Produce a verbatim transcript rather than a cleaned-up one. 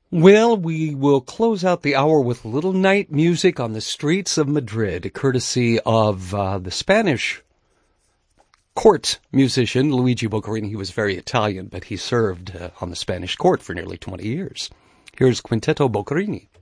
Well, we will close out the hour with a little night music on the streets of Madrid, courtesy of uh, the Spanish court musician Luigi Boccherini. He was very Italian, but he served uh, on the Spanish court for nearly twenty years. Here's Quinteto Boccherini.